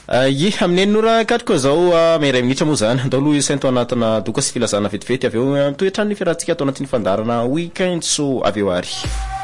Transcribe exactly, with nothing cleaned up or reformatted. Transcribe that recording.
Ye aminay nora katko zao meray minitra moa zany andao aloha isainto anatina doka sy filazana vetivety aveo toetrany fiarahantsika ato anatin'ny fandarana weekend so aveo ary